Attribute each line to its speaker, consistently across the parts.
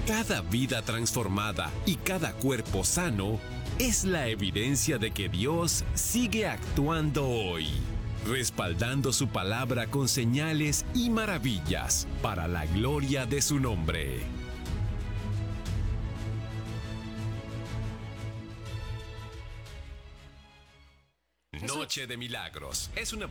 Speaker 1: Cada vida transformada y cada cuerpo sano es la evidencia de que Dios sigue actuando hoy, respaldando su palabra con señales y maravillas para la gloria de su nombre. Noche de Milagros es una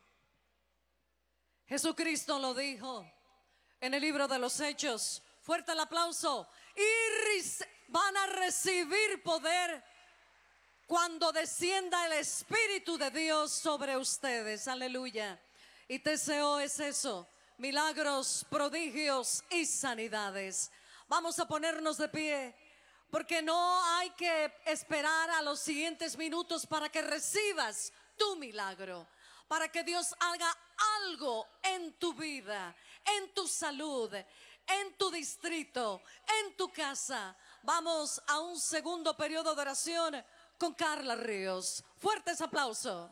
Speaker 2: Jesucristo lo dijo en el libro de los Hechos. Fuerte el aplauso. Y van a recibir poder cuando descienda el Espíritu de Dios sobre ustedes. Aleluya. Y TCO es eso: milagros, prodigios y sanidades. Vamos a ponernos de pie, porque no hay que esperar a los siguientes minutos para que recibas tu milagro, para que Dios haga algo en tu vida, en tu salud, en tu distrito, en tu casa. Vamos a un segundo periodo de oración con Carla Ríos. Fuertes aplausos.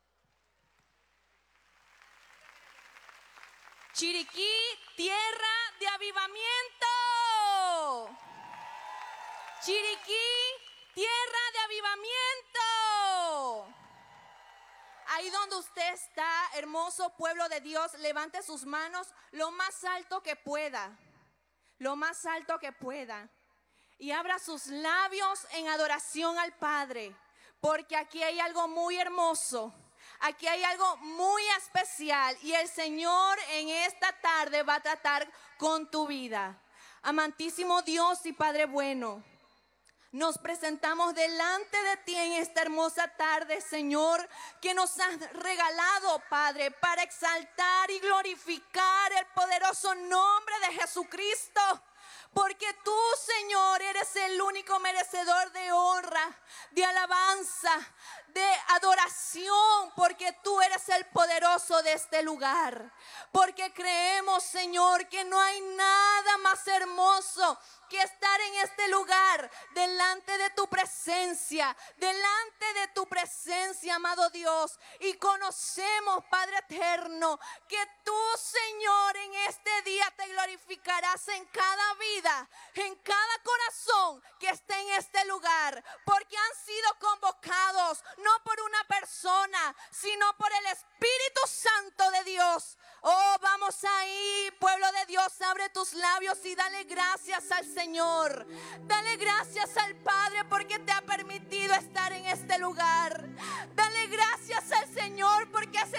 Speaker 3: Chiriquí, tierra de avivamiento. Chiriquí, tierra de avivamiento. Ahí donde usted está, hermoso pueblo de Dios, levante sus manos lo más alto que pueda. Lo más alto que pueda. Y abra sus labios en adoración al Padre. Porque aquí hay algo muy hermoso. Aquí hay algo muy especial. Y el Señor en esta tarde va a tratar con tu vida. Amantísimo Dios y Padre bueno, nos presentamos delante de ti en esta hermosa tarde, Señor, que nos has regalado, Padre, para exaltar y glorificar el poderoso nombre de Jesucristo. Porque tú, Señor, eres el único merecedor de honra, de alabanza, de adoración, porque tú eres el poderoso de este lugar. Porque creemos, Señor, que no hay nada más hermoso que estar en este lugar, delante de tu presencia, amado Dios. Y conocemos, Padre eterno, que tú, Señor, en este día te glorificarás en cada vida, en cada corazón que esté en este lugar, porque han sido convocados no por una persona, sino por el Espíritu Santo de Dios. Oh, vamos ahí, pueblo de Dios, abre tus labios y dale gracias al Señor. Dale gracias al Padre porque te ha permitido estar en este lugar. Dale gracias al Señor porque has